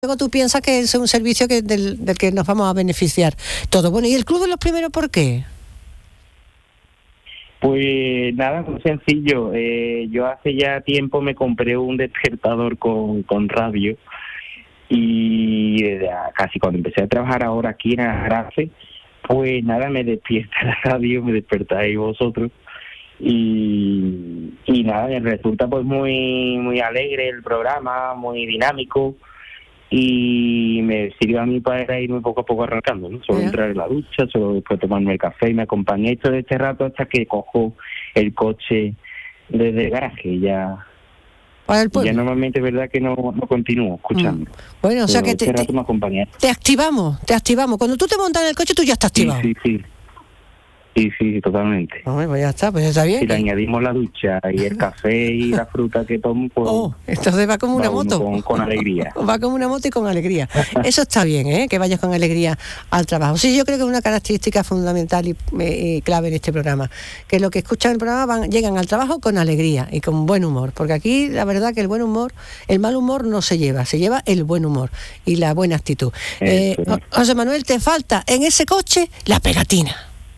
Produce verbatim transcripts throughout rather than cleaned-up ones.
luego tú piensas que es un servicio que del, del que nos vamos a beneficiar todo. Bueno, ¿y el Club de los Primeros por qué? Pues nada, muy sencillo. Eh, yo hace ya tiempo me compré un despertador con, con radio y desde casi cuando empecé a trabajar ahora aquí en Agrafe, pues nada, me despierta la radio, me despertáis vosotros y, y nada, me resulta pues muy, muy alegre el programa, muy dinámico. Y me sirve a mí para irme poco a poco arrancando, ¿no? Solo entrar en la ducha, solo después tomarme el café y me acompañé todo este rato hasta que cojo el coche desde el garaje y ya, y ya normalmente es verdad que no, no continúo escuchando. Mm. Bueno, o sea que este te, rato te, me acompañé. te activamos, te activamos. Cuando tú te montas en el coche tú ya estás activado. Sí, sí, sí. Sí, sí, totalmente. Oh, pues ya está, pues está bien. Si le añadimos la ducha y el café y la fruta que tomo, pues... Oh, entonces va como una va moto. Con, con alegría. Va como una moto y con alegría. Eso está bien, ¿eh? Que vayas con alegría al trabajo. Sí, yo creo que es una característica fundamental y, y clave en este programa. Que los que escuchan el programa van, llegan al trabajo con alegría y con buen humor. Porque aquí, la verdad que el buen humor, el mal humor no se lleva, se lleva el buen humor y la buena actitud. Eh, José Manuel, te falta en ese coche la pegatina.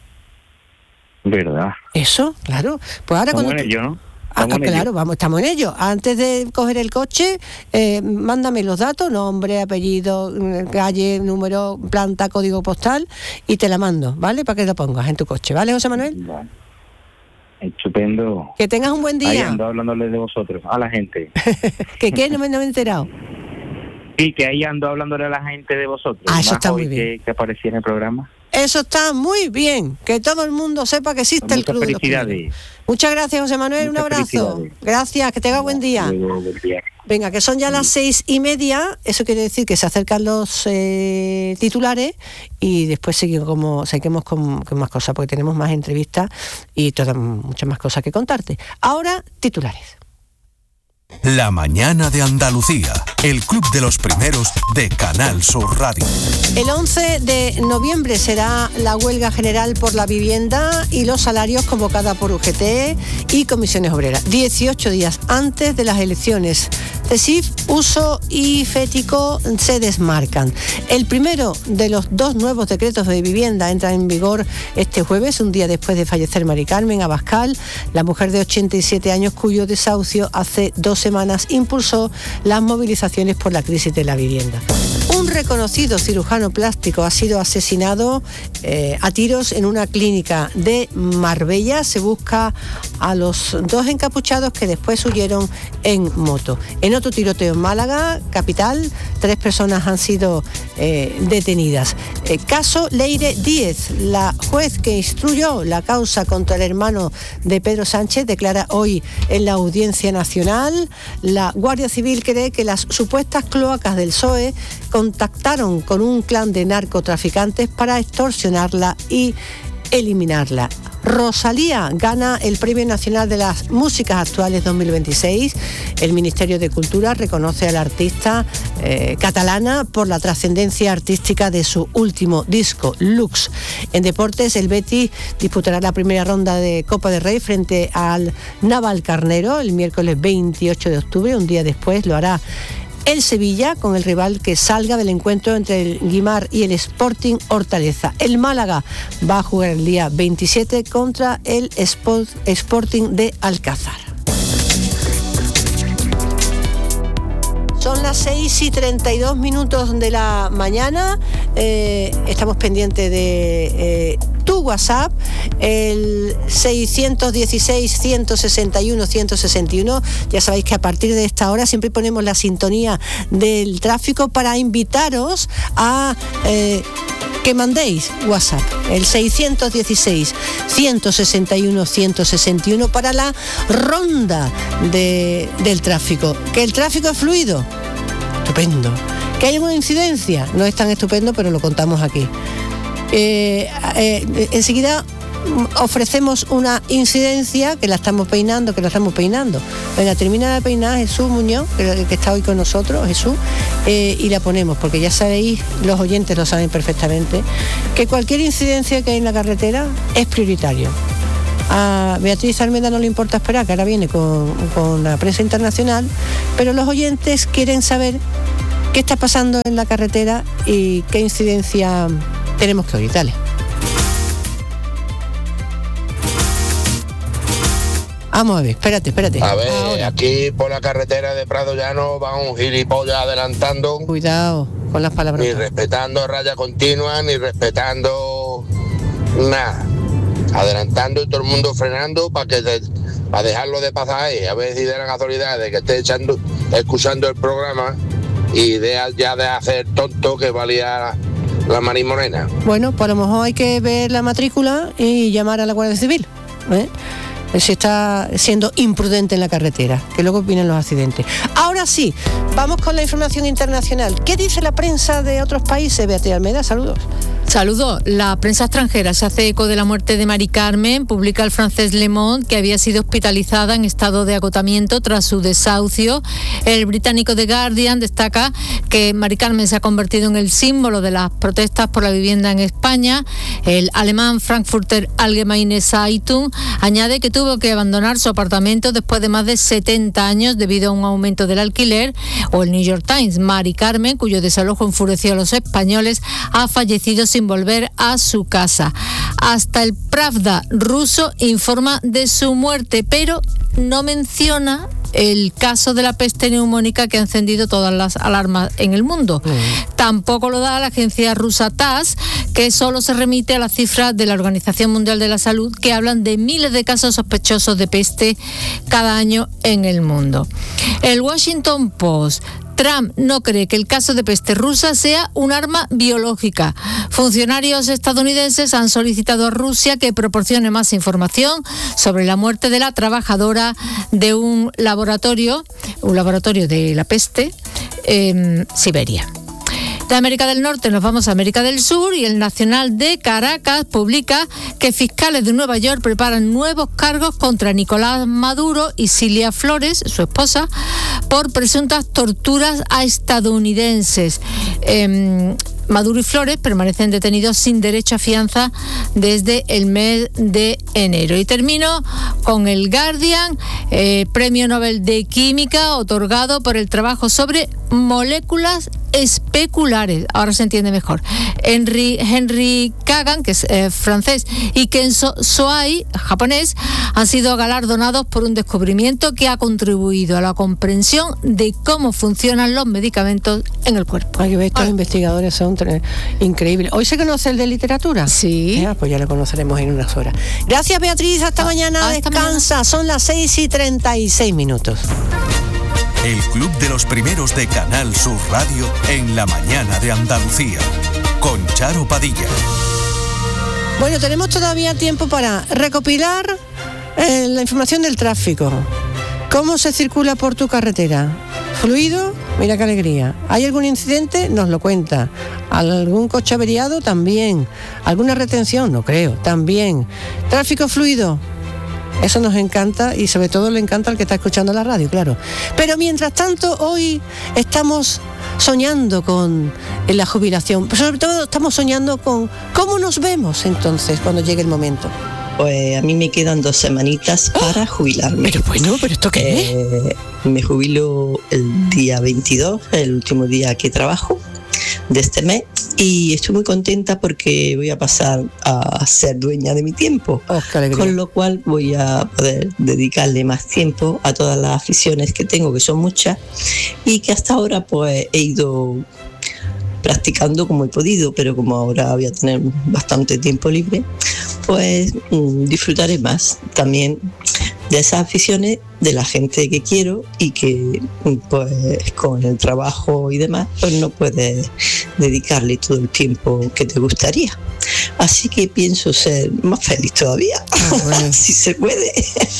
¿Verdad? Eso, claro. Pues ahora estamos cuando en tú... ello, ¿no? Ah, claro, vamos, estamos en ello. Antes de coger el coche, eh, mándame los datos, nombre, apellido, calle, número, planta, código postal y te la mando, ¿vale? Para que lo pongas en tu coche, ¿vale, José Manuel? Vale. Estupendo. Que tengas un buen día. Ahí ando hablándole de vosotros, a la gente. ¿Que qué? No me, no me he enterado. Sí, que ahí ando hablándole a la gente de vosotros. Ah, eso Más está hoy muy bien. Que, que aparecía en el programa. Eso está muy bien, que todo el mundo sepa que existe Muchas el Club de los Primeros. Muchas gracias, José Manuel, Muchas un abrazo. Gracias, que tenga buen día. Luego, buen día. Venga, que son ya las seis y media, eso quiere decir que se acercan los eh, titulares y después seguimos, como, seguimos con, con más cosas, porque tenemos más entrevistas y todas muchas más cosas que contarte. Ahora, titulares. La mañana de Andalucía, el Club de los Primeros de Canal Sur Radio. El once de noviembre será la huelga general por la vivienda y los salarios convocada por U G T y Comisiones Obreras, dieciocho días antes de las elecciones. CESIF, Uso y Fético se desmarcan. El primero de los dos nuevos decretos de vivienda entra en vigor este jueves, un día después de fallecer Mari Carmen Abascal, la mujer de ochenta y siete años cuyo desahucio hace dos semanas impulsó las movilizaciones por la crisis de la vivienda. Un reconocido cirujano plástico ha sido asesinado eh, a tiros en una clínica de Marbella. Se busca a los dos encapuchados que después huyeron en moto. En otro tiroteo en Málaga, capital, tres personas han sido eh, detenidas. Eh, caso Leire Díez, la juez que instruyó la causa contra el hermano de Pedro Sánchez, declara hoy en la Audiencia Nacional. La Guardia Civil cree que las supuestas cloacas del P S O E contactaron con un clan de narcotraficantes para extorsionarla y eliminarla. Rosalía gana el Premio Nacional de las Músicas Actuales dos mil veintiséis. El Ministerio de Cultura reconoce a la artista eh, catalana por la trascendencia artística de su último disco, Lux. En deportes, el Betis disputará la primera ronda de Copa del Rey frente al Navalcarnero el miércoles veintiocho de octubre. Un día después lo hará el Sevilla con el rival que salga del encuentro entre el Guimar y el Sporting Hortaleza. El Málaga va a jugar el día veintisiete contra el Sport, Sporting de Alcázar. Son las seis y treinta y dos minutos de la mañana. Eh, estamos pendientes de eh, tu WhatsApp, el seiscientos dieciséis, ciento sesenta y uno, ciento sesenta y uno. Ya sabéis que a partir de esta hora siempre ponemos la sintonía del tráfico para invitaros a... Eh, que mandéis WhatsApp, el seiscientos dieciséis, ciento sesenta y uno, ciento sesenta y uno para la ronda de, del tráfico. Que el tráfico es fluido, estupendo. Que hay una incidencia, no es tan estupendo, pero lo contamos aquí. Eh, eh, enseguida ofrecemos una incidencia que la estamos peinando, que la estamos peinando. Venga, termina de peinar Jesús Muñoz, que, que está hoy con nosotros, Jesús, eh, y la ponemos, porque ya sabéis, los oyentes lo saben perfectamente, que cualquier incidencia que hay en la carretera es prioritario. A Beatriz Almeda no le importa esperar, que ahora viene con, con la prensa internacional, pero los oyentes quieren saber qué está pasando en la carretera y qué incidencia tenemos que oír. Dale. Vamos a ver, espérate, espérate. A ver, Ahora. Aquí por la carretera de Prado Llano va un gilipollas adelantando. Cuidado con las palabras. Ni respetando raya continua, ni respetando nada. Adelantando y todo el mundo frenando para que te, para dejarlo de pasar ahí. A ver si de la casualidad de que esté echando, escuchando el programa y de ya de hacer tonto que valía la María Morena. Bueno, pues a lo mejor hay que ver la matrícula y llamar a la Guardia Civil, ¿eh? Si está siendo imprudente en la carretera, que luego vienen los accidentes. Ahora sí, vamos con la información internacional. ¿Qué dice la prensa de otros países? Beatriz Almeida, saludos. Saludos. La prensa extranjera se hace eco de la muerte de Mari Carmen. Publica el francés Le Monde que había sido hospitalizada en estado de agotamiento tras su desahucio. El británico The Guardian destaca que Mari Carmen se ha convertido en el símbolo de las protestas por la vivienda en España. El alemán Frankfurter Allgemeine Zeitung añade que tuvo que abandonar su apartamento después de más de setenta años debido a un aumento del alquiler. O el New York Times, Mari Carmen, cuyo desalojo enfureció a los españoles, ha fallecido sin volver a su casa. Hasta el Pravda ruso informa de su muerte, pero no menciona el caso de la peste neumónica que ha encendido todas las alarmas en el mundo. Mm. Tampoco lo da la agencia rusa T A S S, que solo se remite a las cifras de la Organización Mundial de la Salud, que hablan de miles de casos sospechosos de peste cada año en el mundo. El Washington Post: Trump no cree que el caso de peste rusa sea un arma biológica. Funcionarios estadounidenses han solicitado a Rusia que proporcione más información sobre la muerte de la trabajadora de un laboratorio, un laboratorio de la peste en Siberia. De América del Norte nos vamos a América del Sur y el Nacional de Caracas publica que fiscales de Nueva York preparan nuevos cargos contra Nicolás Maduro y Cilia Flores, su esposa, por presuntas torturas a estadounidenses. Eh, Maduro y Flores permanecen detenidos sin derecho a fianza desde el mes de enero. Y termino con el Guardian, eh, Premio Nobel de Química otorgado por el trabajo sobre moléculas especulares. Ahora se entiende mejor. Henry, Henry Kagan, que es eh, francés, y Kenzo Soai, japonés, han sido galardonados por un descubrimiento que ha contribuido a la comprensión de cómo funcionan los medicamentos en el cuerpo. Hay que ver, estos ah. investigadores son increíbles. ¿Hoy se conoce el de literatura? Sí. Eh, pues ya lo conoceremos en unas horas. Gracias, Beatriz. Hasta ah, mañana. Hasta Descansa. Mañana. Son las seis y treinta y seis minutos. El Club de los Primeros de Canal Sur Radio en la mañana de Andalucía, con Charo Padilla. Bueno, tenemos todavía tiempo para recopilar eh, la información del tráfico. ¿Cómo se circula por tu carretera? ¿Fluido? Mira qué alegría. ¿Hay algún incidente? Nos lo cuenta. ¿Algún coche averiado? También. ¿Alguna retención? No creo. También. ¿Tráfico fluido? Eso nos encanta y sobre todo le encanta al que está escuchando la radio, claro. Pero mientras tanto, hoy estamos soñando con la jubilación. Pero sobre todo estamos soñando con cómo nos vemos entonces cuando llegue el momento. Pues a mí me quedan dos semanitas para jubilarme. Pero bueno, ¿pero esto qué eh, es? Me jubilo el día veintidós, el último día que trabajo de este mes, y estoy muy contenta porque voy a pasar a ser dueña de mi tiempo, oh, con lo cual voy a poder dedicarle más tiempo a todas las aficiones que tengo, que son muchas, y que hasta ahora pues he ido practicando como he podido, pero como ahora voy a tener bastante tiempo libre, pues mmm, disfrutaré más también de esas aficiones, de la gente que quiero y que pues con el trabajo y demás pues no puedes dedicarle todo el tiempo que te gustaría. Así que pienso ser más feliz todavía, ah, bueno. si se puede.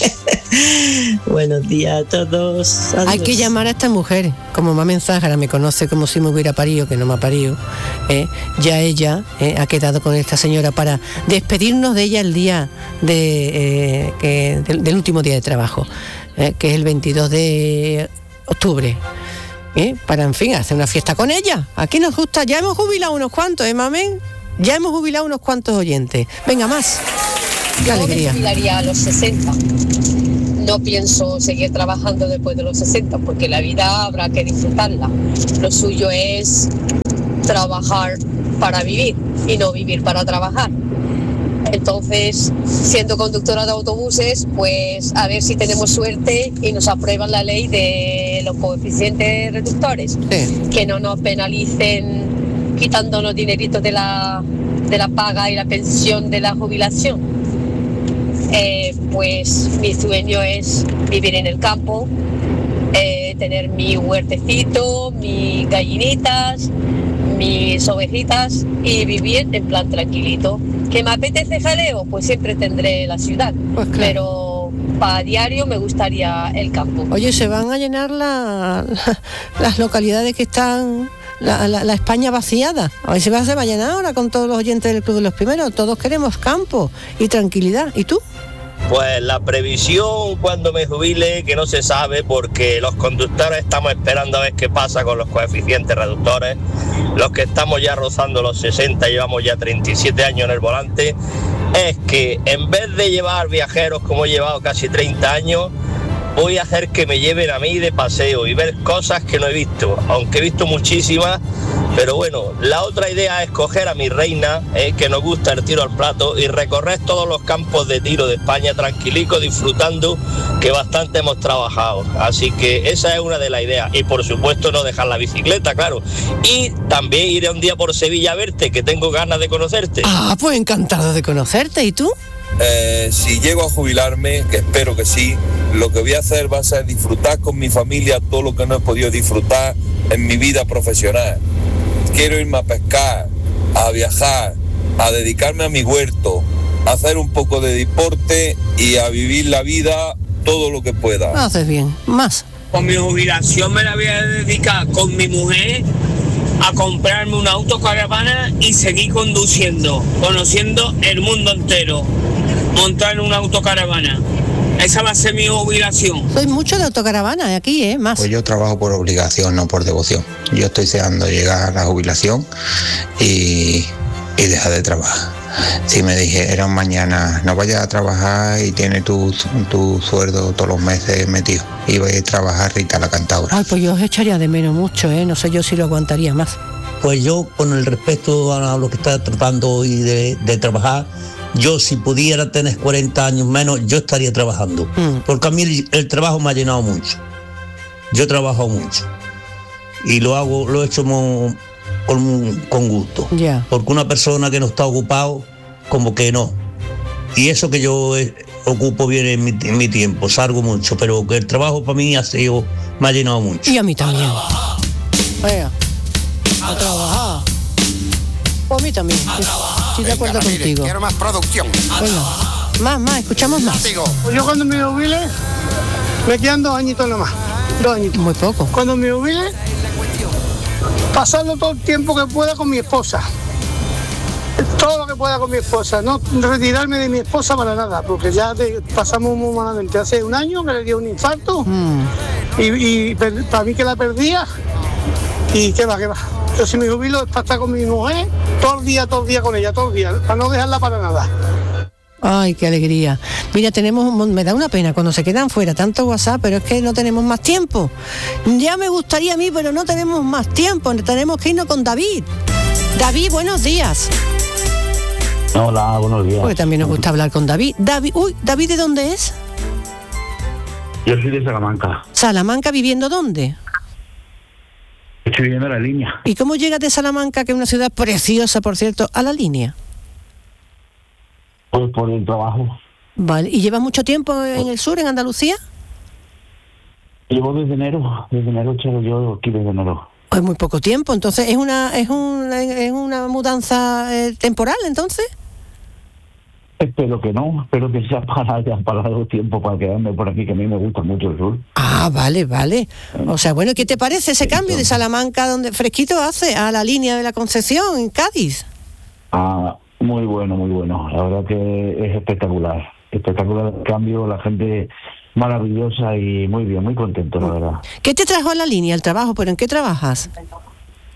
Buenos días a todos. Adiós. Hay que llamar a esta mujer, como Mamá Zájara me conoce como si me hubiera parido, que no me ha parido. ¿eh? Ya ella ¿eh? ha quedado con esta señora para despedirnos de ella el día de, eh, que, del, del último día de trabajo, ¿eh? que es el veintidós de octubre. ¿eh? Para, en fin, hacer una fiesta con ella. Aquí nos gusta, ya hemos jubilado unos cuantos, ¿eh, mamén? Ya hemos jubilado unos cuantos oyentes. Venga, más. Qué Yo alegría. me jubilaría a los sesenta. no pienso seguir trabajando después de los sesenta, porque la vida habrá que disfrutarla. Lo suyo es trabajar para vivir y no vivir para trabajar. Entonces, siendo conductora de autobuses, pues a ver si tenemos suerte y nos aprueban la ley de los coeficientes reductores, sí. Que no nos penalicen quitándonos dineritos de la, de la paga y la pensión de la jubilación. Eh, pues mi sueño es vivir en el campo, eh, tener mi huertecito, mis gallinitas, mis ovejitas y vivir en plan tranquilito. ¿Que me apetece jaleo? Pues siempre tendré la ciudad, pues claro. Pero para diario me gustaría el campo. Oye, se van a llenar la, la, las localidades que están, la, la, la España vaciada. A ver si va, se va a llenar ahora con todos los oyentes del Club de los Primeros. Todos queremos campo y tranquilidad. ¿Y tú? Pues la previsión cuando me jubile, que no se sabe, porque los conductores estamos esperando a ver qué pasa con los coeficientes reductores. Los que estamos ya rozando los sesenta, llevamos ya treinta y siete años en el volante, es que en vez de llevar viajeros como he llevado casi treinta años, voy a hacer que me lleven a mí de paseo y ver cosas que no he visto, aunque he visto muchísimas. Pero bueno, la otra idea es coger a mi reina, eh, que nos gusta el tiro al plato, y recorrer todos los campos de tiro de España tranquilico, disfrutando, que bastante hemos trabajado. Así que esa es una de las ideas. Y por supuesto no dejar la bicicleta, claro. Y también iré un día por Sevilla a verte, que tengo ganas de conocerte. Ah, pues encantado de conocerte. ¿Y tú? Eh, si llego a jubilarme, que espero que sí, lo que voy a hacer va a ser disfrutar con mi familia todo lo que no he podido disfrutar en mi vida profesional. Quiero irme a pescar, a viajar, a dedicarme a mi huerto, a hacer un poco de deporte y a vivir la vida todo lo que pueda. Haces bien, más. Con mi jubilación me la voy a dedicar con mi mujer a comprarme una autocaravana y seguir conduciendo, conociendo el mundo entero, montar en una autocaravana. Esa va a ser mi jubilación. Soy mucho de autocaravana aquí, ¿eh? Más. Pues yo trabajo por obligación, no por devoción. Yo estoy deseando llegar a la jubilación y, y dejar de trabajar. Si me dijeran mañana, no vayas a trabajar y tienes tu, tu sueldo todos los meses metido, y voy a trabajar Rita la Cantaora. Ay, pues yo os echaría de menos mucho, ¿eh? No sé yo si lo aguantaría más. Pues yo, con el respeto a lo que está tratando hoy de, de trabajar, yo si pudiera tener cuarenta años menos, yo estaría trabajando. Mm. Porque a mí el, el trabajo me ha llenado mucho. Yo trabajo mucho. Y lo hago, lo he hecho con, con, con gusto. Yeah. Porque una persona que no está ocupado, como que no. Y eso que yo eh, ocupo bien en mi, en mi tiempo, salgo mucho, pero que el trabajo para mí ha sido, me ha llenado mucho. Y a mí también. Venga, a trabajar. Pues a mí también. Estoy de acuerdo Venga, contigo. Quiero más producción. Bueno, más, más, escuchamos más. Pues yo cuando me jubile, me quedan dos añitos nomás. Dos añitos. Muy poco. Cuando me jubile, pasando todo el tiempo que pueda con mi esposa. Todo lo que pueda con mi esposa. No retirarme de mi esposa para nada, porque ya te, pasamos muy malamente. Hace un año que le dio un infarto mm. y, y per, para mí que la perdía. Y qué va, qué va. Yo si me jubilo es para estar con mi mujer todo el día, todo el día con ella, todo el día, para no dejarla para nada. Ay, qué alegría. Mira, tenemos, me da una pena cuando se quedan fuera tanto WhatsApp, pero es que no tenemos más tiempo. Ya me gustaría a mí, pero no tenemos más tiempo. Tenemos que irnos con David. David, buenos días. Hola, buenos días. Porque también nos gusta hablar con David. David, uy, ¿David de dónde es? Yo soy de Salamanca. ¿Salamanca viviendo dónde? Estoy viviendo la Línea. ¿Y cómo llegas de Salamanca, que es una ciudad preciosa, por cierto, a la Línea? Pues por el trabajo. Vale. ¿Y llevas mucho tiempo en el sur, en Andalucía? Llevo desde enero, desde enero, chavo, yo aquí desde enero. Pues muy poco tiempo, entonces, ¿es una es una, es una mudanza eh, temporal, entonces? Espero que no, espero que sea para haya parado tiempo para quedarme por aquí, que a mí me gusta mucho el sur. Ah, vale, vale. O sea, bueno, ¿qué te parece ese cambio de Salamanca, donde fresquito hace, a la Línea de la Concepción, en Cádiz? Ah, muy bueno, muy bueno. La verdad que es espectacular. Espectacular el cambio, la gente maravillosa y muy bien, muy contento, la verdad. ¿Qué te trajo a la Línea, el trabajo? ¿Pero en qué trabajas?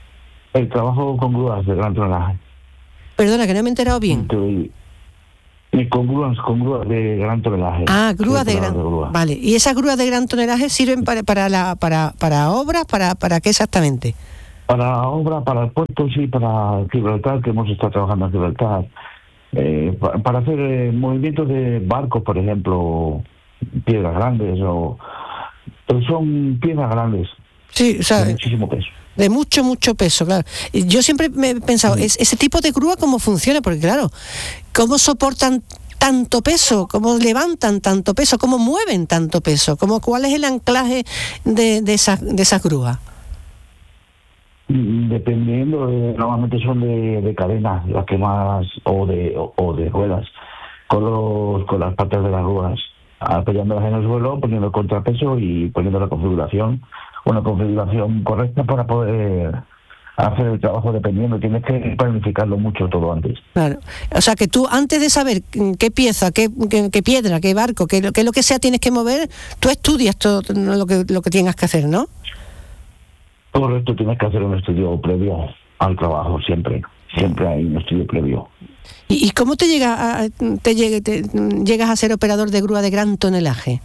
El trabajo con grúas de gran tonelaje. Perdona, que no me he enterado bien. Estoy... Y con grúas, con grúas de gran tonelaje. Ah, grúas de gran... de grúa. Vale, ¿y esas grúas de gran tonelaje sirven para para la para para obras, para para qué exactamente? Para obras, para el puerto, sí, para Gibraltar, que hemos estado trabajando en Gibraltar. Eh, pa- para hacer eh, movimientos de barcos, por ejemplo, piedras grandes, o pero son piedras grandes. Sí, o sea, de muchísimo peso. De mucho, mucho peso, claro. Y yo siempre me he pensado, ¿es, ese tipo de grúa cómo funciona? Porque claro, ¿cómo soportan tanto peso? ¿Cómo levantan tanto peso? ¿Cómo mueven tanto peso? ¿Cómo, ¿Cuál es el anclaje de, de, esas, de esas grúas? Mm, Dependiendo, eh, normalmente son de, de cadenas, las que más, o de o, o de ruedas, con los con las patas de las grúas, apoyándolas en el suelo, poniendo el contrapeso y poniendo la configuración, una configuración correcta para poder hacer el trabajo dependiendo. Tienes que planificarlo mucho todo antes. Claro. O sea, que tú antes de saber qué pieza, qué, qué, qué piedra, qué barco, qué, qué lo que sea tienes que mover, tú estudias todo lo que lo que tengas que hacer, ¿no? Correcto, tienes que hacer un estudio previo al trabajo, siempre. Siempre hay un estudio previo. ¿Y, y cómo te, llega a, te, llegue- te llegas a ser operador de grúa de gran tonelaje?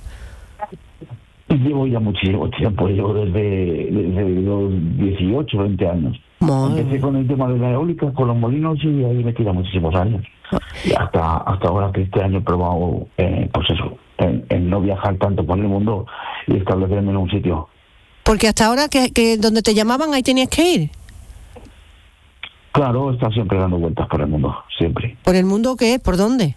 Llevo ya muchísimo tiempo, llevo desde, desde los dieciocho, veinte años. Empecé con el tema de la eólica, con los molinos, y ahí me tira muchísimos años. Y hasta hasta ahora que este año he probado, eh, pues eso, en, en no viajar tanto por el mundo y establecerme en un sitio. Porque hasta ahora que, que donde te llamaban ahí tenías que ir. Claro, está siempre dando vueltas por el mundo, siempre. ¿Por el mundo qué? ¿Por dónde?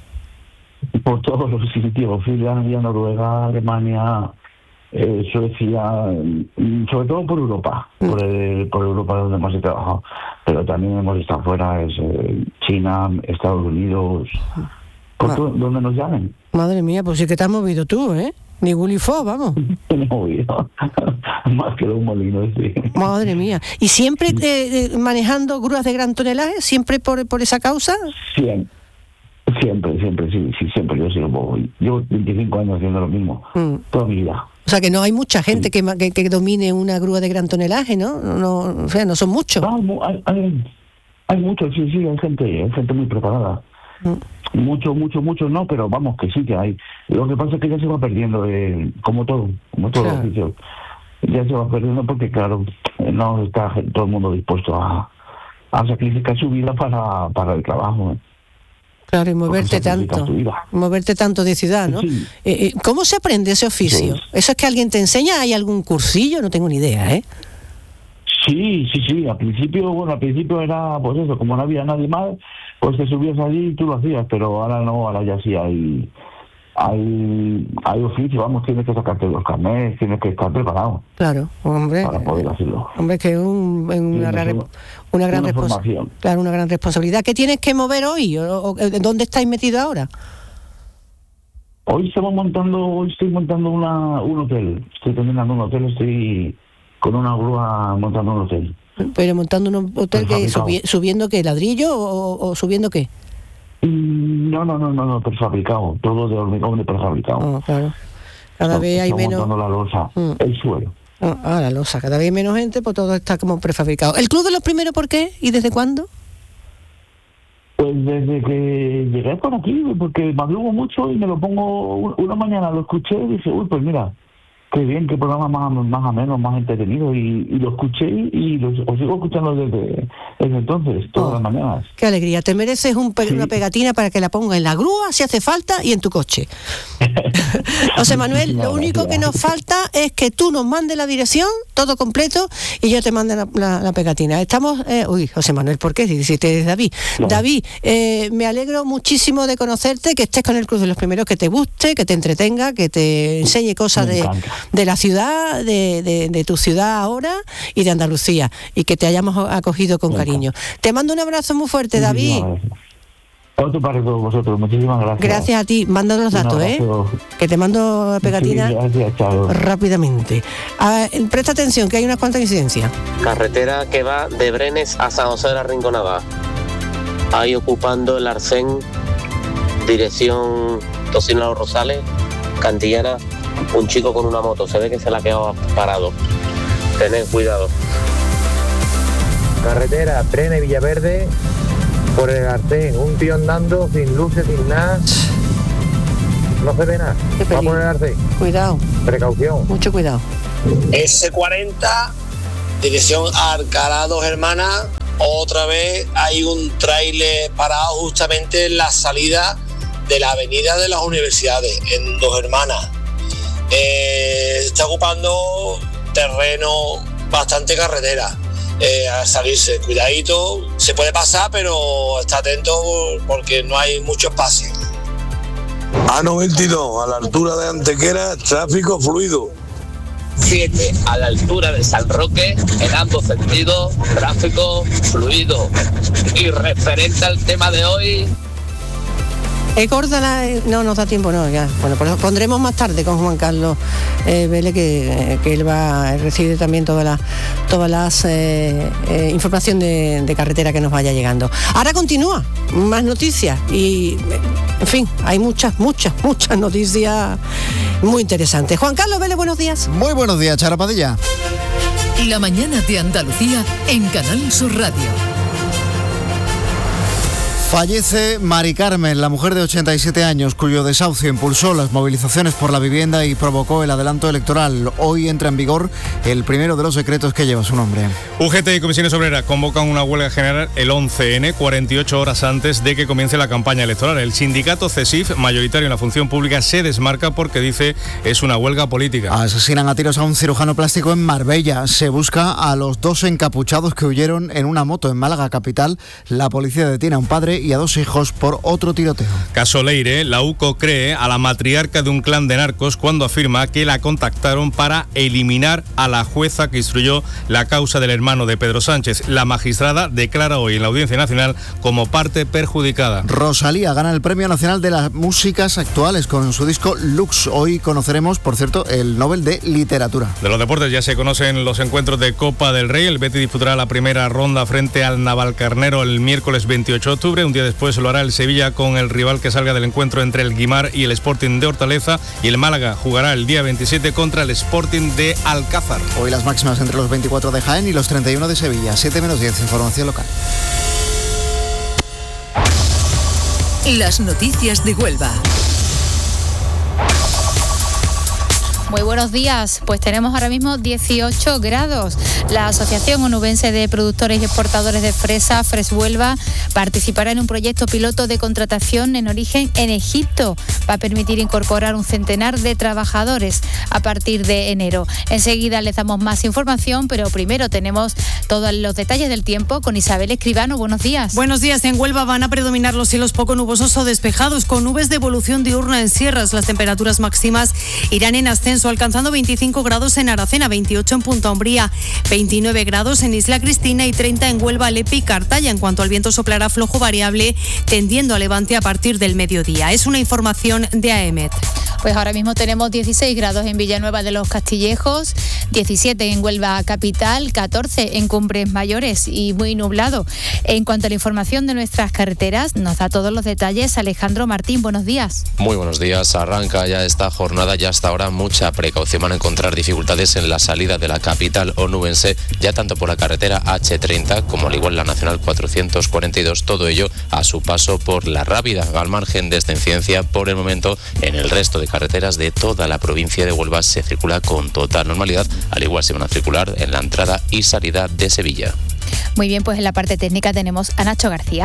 Por todos los sitios, Finlandia, Noruega, Alemania, eh, Suecia, mm, sobre todo por Europa, por, el, por Europa donde más he trabajado. Pero también hemos estado fuera, es eh, China, Estados Unidos, por Ah. todo, donde nos llamen. Madre mía, pues sí que te has movido tú, ¿eh? Ni Willy Fox, vamos. Me he movido, más que un molino, sí. Madre mía. ¿Y siempre eh, eh, manejando grúas de gran tonelaje? ¿Siempre por, por esa causa? Siempre, siempre, siempre, sí, sí, siempre. Yo sí lo puedo. Llevo veinticinco años haciendo lo mismo, Mm. toda mi vida. O sea que no hay mucha gente que, ma- que, que domine una grúa de gran tonelaje, ¿no? No, no, o sea, no son muchos. No, mu- hay, hay, hay muchos, sí, sí, hay gente, hay gente muy preparada. Mucho, mucho, mucho no, pero vamos, que sí que hay. Lo que pasa es que ya se va perdiendo, eh, como todo, como todo Claro. oficio. Ya se va perdiendo porque, claro, eh, no está todo el mundo dispuesto a, a sacrificar su vida para, para el trabajo. ¿eh? Claro, y moverte sacrificas tanto. tu vida. Moverte tanto de ciudad, ¿no? Sí. Eh, eh, ¿Cómo se aprende ese oficio? ¿Eso es que alguien te enseña? ¿Hay algún cursillo? No tengo ni idea, ¿eh? Sí, sí, sí. Al principio, bueno, al principio era, pues eso, como no había nadie más, pues te subías allí y tú lo hacías, pero ahora no, ahora ya sí hay, hay, hay oficio, vamos, tienes que sacarte los carnets, tienes que estar preparado Claro, hombre. para poder hacerlo. Hombre, que es un, es una, Sí, gran, eso- resp- una gran una responsa- formación. Claro, una gran responsabilidad. ¿Qué tienes que mover hoy? ¿O, o- ¿Dónde estáis metidos ahora? Hoy estamos montando, hoy estoy montando una, un hotel, estoy terminando un hotel, estoy con una grúa montando un hotel. Pero montando un hotel que Prefabricado. subi- subiendo qué, ladrillo o, o subiendo qué. Mm, No, no, no, no, no, prefabricado, todo de hormigón de prefabricado. Ah, claro. Cada vez hay Estamos menos. montando la losa, Mm. el suelo. Ah, ah, la losa, cada vez hay menos gente, pues todo está como prefabricado. ¿El Club de los Primeros por qué? ¿Y desde cuándo? Pues desde que llegué por aquí, porque madrugo mucho y me lo pongo, u- una mañana lo escuché y dije, uy, pues mira, qué bien, qué programa más, más ameno, más entretenido, y, y lo escuché y lo, os sigo escuchando desde, desde entonces, todas las mañanas. Qué alegría, te mereces un pe- una pegatina para que la ponga en la grúa si hace falta y en tu coche. José Manuel, lo único que nos falta es que tú nos mandes la dirección, todo completo, y yo te mando la, la- la pegatina. Estamos, eh, uy, José Manuel, ¿por qué? Si te es David. David, eh, me alegro muchísimo de conocerte, que estés con el Club de los Primeros, que te guste, que te entretenga, que te enseñe cosas Me de, encanta. de la ciudad, de, de- de tu ciudad ahora y de Andalucía, y que te hayamos acogido con cariño. Te mando un abrazo muy fuerte, David. Muchísimas gracias. Otro para todos vosotros, muchísimas gracias. Gracias a ti. Mándanos los Un datos, ¿eh? abrazo. Que te mando la pegatina Sí, gracias, chao. rápidamente. Ah, presta atención, que hay unas cuantas incidencias. Carretera que va de Brenes a San José de la Rinconada. Ahí ocupando el Arsén, dirección Tocino a los Rosales, Cantillana, un chico con una moto. Se ve que se la ha quedado parado. Tened cuidado. Carretera Brenes Villaverde, por el arcén, un tío andando sin luces, sin nada, no se ve nada, va por el arcén. Cuidado. Precaución. Mucho cuidado. ese cuarenta, dirección Alcalá Dos Hermanas, otra vez hay un tráiler parado justamente en la salida de la avenida de las universidades, en Dos Hermanas. Eh, está ocupando terreno bastante carretera. Eh, a salirse, cuidadito, se puede pasar, pero está atento porque no hay mucho espacio. A noventa y dos, a la altura de Antequera, tráfico fluido. siete, a la altura de San Roque, en ambos sentidos, tráfico fluido. Y referente al tema de hoy... Eh, córtala, eh, no nos da tiempo, no, ya. Bueno, pues lo pondremos más tarde con Juan Carlos eh, Vélez, que, eh, que él va a recibir también todas las todas las eh, eh, información de, de carretera que nos vaya llegando. Ahora continúa, más noticias y, en fin, hay muchas, muchas, muchas noticias muy interesantes. Juan Carlos Vélez, buenos días. Muy buenos días, Charo Padilla. La mañana de Andalucía en Canal Sur Radio. Fallece Mari Carmen, la mujer de ochenta y siete años, cuyo desahucio impulsó las movilizaciones por la vivienda y provocó el adelanto electoral. Hoy entra en vigor el primero de los decretos que lleva su nombre. U G T y Comisiones Obreras convocan una huelga general el once ene, cuarenta y ocho horas antes de que comience la campaña electoral. El sindicato CESIF, mayoritario en la función pública, se desmarca porque dice es una huelga política. Asesinan a tiros a un cirujano plástico en Marbella. Se busca a los dos encapuchados que huyeron en una moto en Málaga capital. La policía detiene a un padre y a dos hijos por otro tiroteo. Caso Leire, la UCO cree a la matriarca de un clan de narcos cuando afirma que la contactaron para eliminar a la jueza que instruyó la causa del hermano de Pedro Sánchez. La magistrada declara hoy en la Audiencia Nacional como parte perjudicada. Rosalía gana el Premio Nacional de las Músicas Actuales con su disco Lux. Hoy conoceremos, por cierto, el Nobel de Literatura. De los deportes ya se conocen los encuentros de Copa del Rey. El Betis disputará la primera ronda frente al Navalcarnero el miércoles veintiocho de octubre. Un día después lo hará el Sevilla con el rival que salga del encuentro entre el Guimar y el Sporting de Hortaleza, y el Málaga jugará el día veintisiete contra el Sporting de Alcázar. Hoy las máximas entre los veinticuatro de Jaén y los treinta y uno de Sevilla. siete menos diez, información local. Las noticias de Huelva. Muy buenos días, pues tenemos ahora mismo dieciocho grados. La Asociación Onubense de Productores y Exportadores de Fresa, Freshuelva, participará en un proyecto piloto de contratación en origen en Egipto. Va a permitir incorporar un centenar de trabajadores a partir de enero. Enseguida les damos más información, pero primero tenemos todos los detalles del tiempo con Isabel Escribano. Buenos días. Buenos días. En Huelva van a predominar los cielos poco nubosos o despejados, con nubes de evolución diurna en sierras. Las temperaturas máximas irán en ascenso, alcanzando veinticinco grados en Aracena, veintiocho en Punta Umbría, veintinueve grados en Isla Cristina y treinta en Huelva, Lepe y Cartaya. En cuanto al viento, soplará flojo variable, tendiendo a levante a partir del mediodía. Es una información de A E M E T. Pues ahora mismo tenemos dieciséis grados en Villanueva de los Castillejos, diecisiete en Huelva capital, catorce en Cumbres Mayores y muy nublado. En cuanto a la información de nuestras carreteras, nos da todos los detalles Alejandro Martín. Buenos días. Muy buenos días. Arranca ya esta jornada y hasta ahora mucha precaución. Van a encontrar dificultades en la salida de la capital onubense, ya tanto por la carretera hache treinta como al igual la nacional cuatrocientos cuarenta y dos, todo ello a su paso por La Rábida. Al margen de esta incidencia, por el momento en el resto de carreteras de toda la provincia de Huelva se circula con total normalidad, al igual se van a circular en la entrada y salida de Sevilla. Muy bien, pues en la parte técnica tenemos a Nacho García.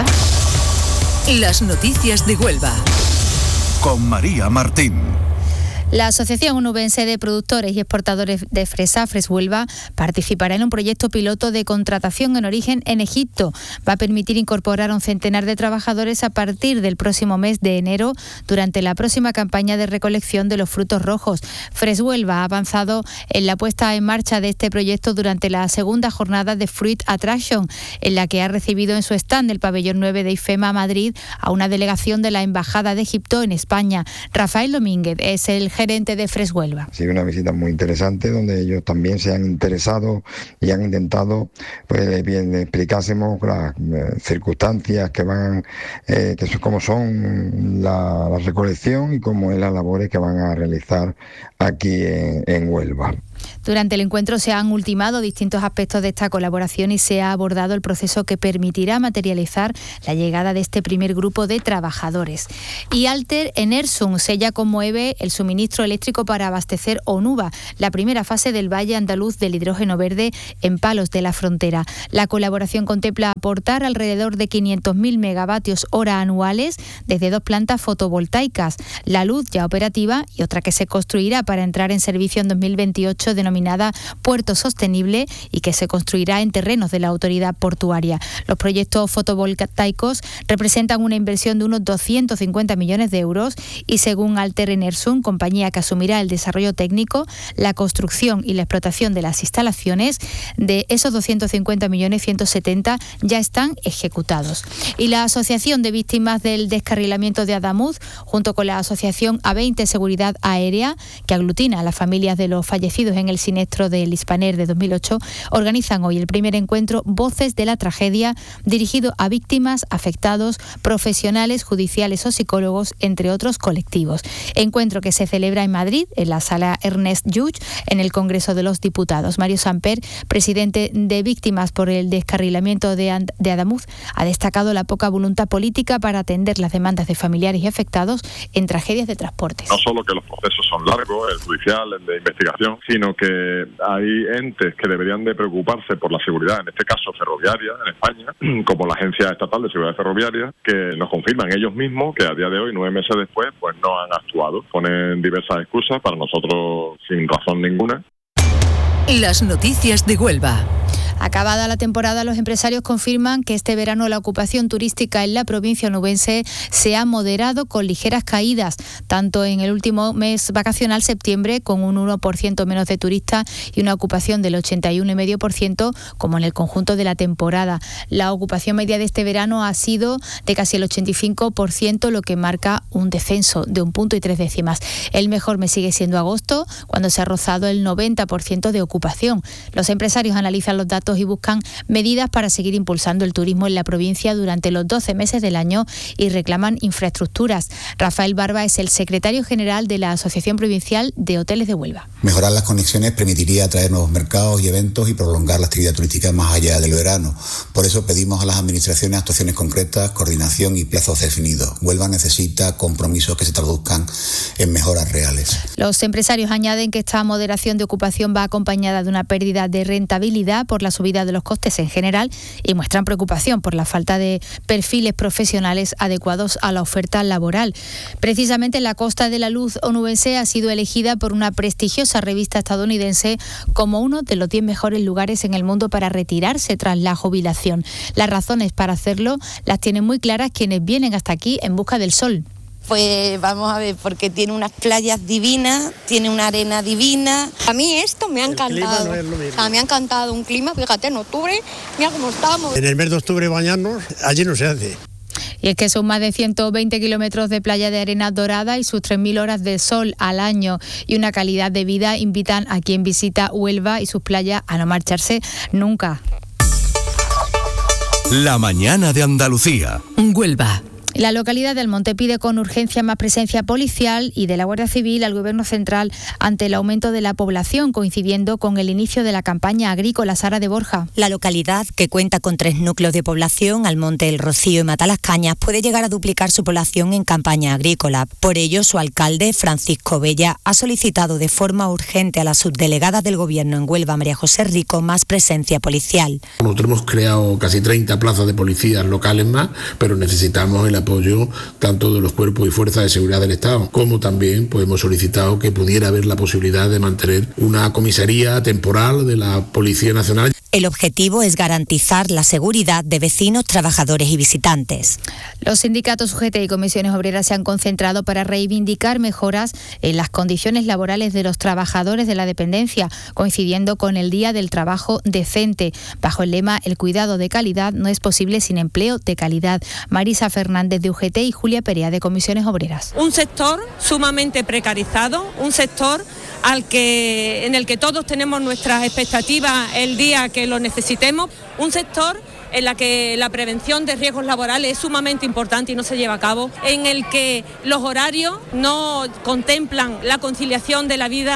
Las noticias de Huelva. Con María Martín. La Asociación Onubense de Productores y Exportadores de Fresa, Freshuelva, participará en un proyecto piloto de contratación en origen en Egipto. Va a permitir incorporar a un centenar de trabajadores a partir del próximo mes de enero durante la próxima campaña de recolección de los frutos rojos. Freshuelva ha avanzado en la puesta en marcha de este proyecto durante la segunda jornada de Fruit Attraction, en la que ha recibido en su stand del pabellón nueve de IFEMA Madrid a una delegación de la Embajada de Egipto en España. Rafael Domínguez es el gerente de Freshuelva. Ha sido una visita muy interesante donde ellos también se han interesado y han intentado pues bien explicásemos las eh, circunstancias que van, eh, que son, cómo son la, la recolección y cómo es las labores que van a realizar aquí en, en Huelva. Durante el encuentro se han ultimado distintos aspectos de esta colaboración y se ha abordado el proceso que permitirá materializar la llegada de este primer grupo de trabajadores. Y Alter Enersum sella con Moeve el suministro eléctrico para abastecer Onuba, la primera fase del Valle Andaluz del hidrógeno verde en Palos de la Frontera. La colaboración contempla aportar alrededor de quinientos mil megavatios hora anuales desde dos plantas fotovoltaicas, la luz ya operativa y otra que se construirá para entrar en servicio en dos mil veintiocho, denominada Puerto Sostenible, y que se construirá en terrenos de la autoridad portuaria. Los proyectos fotovoltaicos representan una inversión de unos doscientos cincuenta millones de euros y, según Alter Enersum, compañía que asumirá el desarrollo técnico, la construcción y la explotación de las instalaciones, de esos doscientos cincuenta millones, ciento setenta ya están ejecutados. Y la Asociación de Víctimas del Descarrilamiento de Adamuz, junto con la Asociación A veinte Seguridad Aérea, que aglutina a las familias de los fallecidos en el siniestro del Hispaner de dos mil ocho, organizan hoy el primer encuentro Voces de la Tragedia, dirigido a víctimas, afectados, profesionales, judiciales o psicólogos, entre otros colectivos. Encuentro que se celebra en Madrid, en la Sala Ernest Lluch, en el Congreso de los Diputados. Mario Samper, presidente de Víctimas por el Descarrilamiento de, And- de Adamuz, ha destacado la poca voluntad política para atender las demandas de familiares y afectados en tragedias de transportes. No solo que los procesos son largos, el judicial, el de investigación, sino que hay entes que deberían de preocuparse por la seguridad, en este caso ferroviaria en España, como la Agencia Estatal de Seguridad Ferroviaria, que nos confirman ellos mismos que a día de hoy, nueve meses después, pues no han actuado. Ponen diversas excusas, para nosotros sin razón ninguna. Las noticias de Huelva. Acabada la temporada, los empresarios confirman que este verano la ocupación turística en la provincia onubense se ha moderado con ligeras caídas, tanto en el último mes vacacional, septiembre, con un uno por ciento menos de turistas y una ocupación del ochenta y uno coma cinco por ciento, como en el conjunto de la temporada. La ocupación media de este verano ha sido de casi el ochenta y cinco por ciento, lo que marca un descenso de un punto y tres décimas. El mejor mes sigue siendo agosto, cuando se ha rozado el noventa por ciento de ocupación. Los empresarios analizan los datos y buscan medidas para seguir impulsando el turismo en la provincia durante los doce meses del año y reclaman infraestructuras. Rafael Barba es el secretario general de la Asociación Provincial de Hoteles de Huelva. Mejorar las conexiones permitiría atraer nuevos mercados y eventos y prolongar la actividad turística más allá del verano. Por eso pedimos a las administraciones actuaciones concretas, coordinación y plazos definidos. Huelva necesita compromisos que se traduzcan en mejoras reales. Los empresarios añaden que esta moderación de ocupación va acompañada de una pérdida de rentabilidad por la subida de los costes en general y muestran preocupación por la falta de perfiles profesionales adecuados a la oferta laboral. Precisamente la Costa de la Luz onubense ha sido elegida por una prestigiosa revista estadounidense como uno de los diez mejores lugares en el mundo para retirarse tras la jubilación. Las razones para hacerlo las tienen muy claras quienes vienen hasta aquí en busca del sol. Pues vamos a ver, porque tiene unas playas divinas, tiene una arena divina. A mí esto me ha encantado. No es lo mismo. O sea, me ha encantado un clima, fíjate, en octubre, mira cómo estamos. En el mes de octubre bañarnos, allí no se hace. Y es que son más de ciento veinte kilómetros de playa de arena dorada y sus tres mil horas de sol al año y una calidad de vida invitan a quien visita Huelva y sus playas a no marcharse nunca. La mañana de Andalucía. Huelva. La localidad del Monte pide con urgencia más presencia policial y de la Guardia Civil al Gobierno central ante el aumento de la población, coincidiendo con el inicio de la campaña agrícola. Sara de Borja. La localidad, que cuenta con tres núcleos de población, Almonte, El Rocío y Matalascañas, puede llegar a duplicar su población en campaña agrícola. Por ello, su alcalde, Francisco Bella, ha solicitado de forma urgente a la subdelegada del Gobierno en Huelva, María José Rico, más presencia policial. Nosotros hemos creado casi treinta plazas de policías locales más, pero necesitamos el apoyo tanto de los cuerpos y fuerzas de seguridad del Estado, como también pues, hemos solicitado que pudiera haber la posibilidad de mantener una comisaría temporal de la Policía Nacional. El objetivo es garantizar la seguridad de vecinos, trabajadores y visitantes. Los sindicatos U G T y comisiones obreras se han concentrado para reivindicar mejoras en las condiciones laborales de los trabajadores de la dependencia, coincidiendo con el Día del Trabajo Decente. Bajo el lema "El cuidado de calidad no es posible sin empleo de calidad". Marisa Fernández de U G T y Julia Perea de comisiones obreras. Un sector sumamente precarizado, un sector al que, en el que todos tenemos nuestras expectativas el día que lo necesitemos, un sector en la que la prevención de riesgos laborales es sumamente importante y no se lleva a cabo, en el que los horarios no contemplan la conciliación de la vida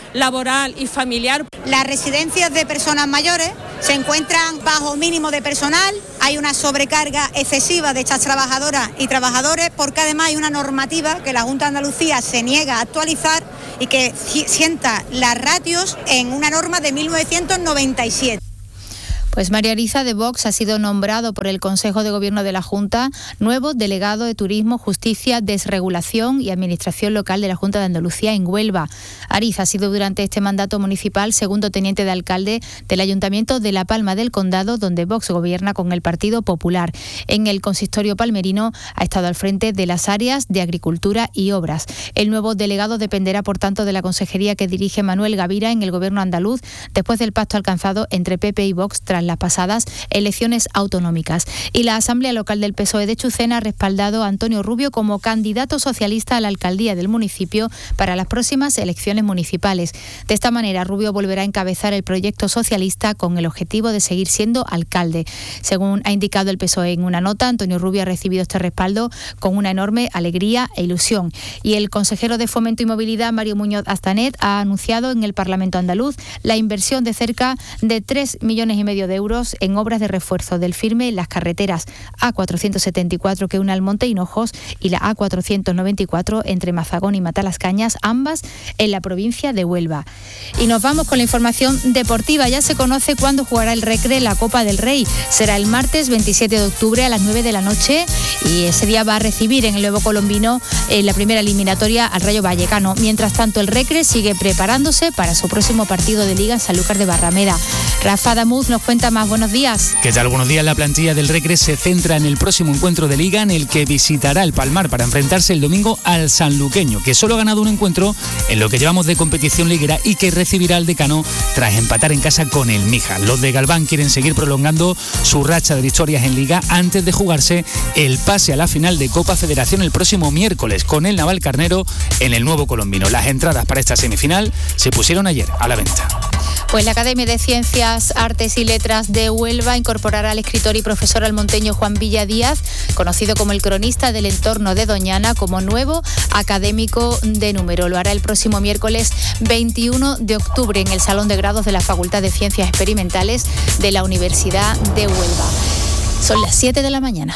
laboral y familiar. Las residencias de personas mayores se encuentran bajo mínimo de personal, hay una sobrecarga excesiva de estas trabajadoras y trabajadores, porque además hay una normativa que la Junta de Andalucía se niega a actualizar y que sienta las ratios en una norma de mil novecientos noventa y siete. Pues María Ariza de Vox ha sido nombrado por el Consejo de Gobierno de la Junta nuevo delegado de Turismo, Justicia, Desregulación y Administración Local de la Junta de Andalucía en Huelva. Ariza ha sido durante este mandato municipal segundo teniente de alcalde del Ayuntamiento de La Palma del Condado, donde Vox gobierna con el Partido Popular. En el consistorio palmerino ha estado al frente de las áreas de Agricultura y Obras. El nuevo delegado dependerá, por tanto, de la consejería que dirige Manuel Gavira en el Gobierno andaluz, después del pacto alcanzado entre P P y Vox tras las pasadas elecciones autonómicas. Y la Asamblea Local del P S O E de Chucena ha respaldado a Antonio Rubio como candidato socialista a la alcaldía del municipio para las próximas elecciones municipales. De esta manera, Rubio volverá a encabezar el proyecto socialista con el objetivo de seguir siendo alcalde. Según ha indicado el P S O E en una nota, Antonio Rubio ha recibido este respaldo con una enorme alegría e ilusión. Y el consejero de Fomento y Movilidad, Mario Muñoz Astanet, ha anunciado en el Parlamento andaluz la inversión de cerca de tres millones y medio de euros en obras de refuerzo del firme en las carreteras A cuatrocientos setenta y cuatro que une Almonte y Hinojos y la A cuatrocientos noventa y cuatro entre Mazagón y Matalascañas, ambas en la provincia de Huelva. Y nos vamos con la información deportiva. Ya se conoce cuándo jugará el Recre la Copa del Rey. Será el martes veintisiete de octubre a las nueve de la noche y ese día va a recibir en el Nuevo Colombino en la primera eliminatoria al Rayo Vallecano. Mientras tanto, el Recre sigue preparándose para su próximo partido de Liga en Sanlúcar de Barrameda. Rafa Damuz nos cuenta más. Buenos días. ¿Qué tal? Buenos días. La plantilla del Recre se centra en el próximo encuentro de Liga, en el que visitará el Palmar para enfrentarse el domingo al sanluqueño, que solo ha ganado un encuentro en lo que llevamos de competición liguera y que recibirá al Decano tras empatar en casa con el Mija. Los de Galván quieren seguir prolongando su racha de victorias en Liga antes de jugarse el pase a la final de Copa Federación el próximo miércoles con el Navalcarnero en el Nuevo Colombino. Las entradas para esta semifinal se pusieron ayer a la venta. Pues la Academia de Ciencias, Artes y Letras de Huelva incorporará al escritor y profesor almonteño Juan Villa Díaz, conocido como el cronista del entorno de Doñana, como nuevo académico de número. Lo hará el próximo miércoles veintiuno de octubre en el Salón de Grados de la Facultad de Ciencias Experimentales de la Universidad de Huelva. Son las siete de la mañana.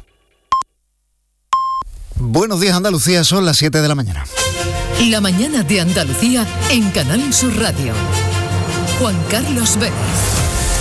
Buenos días, Andalucía, son las siete de la mañana. La mañana de Andalucía en Canal Sur Radio. Juan Carlos Vélez.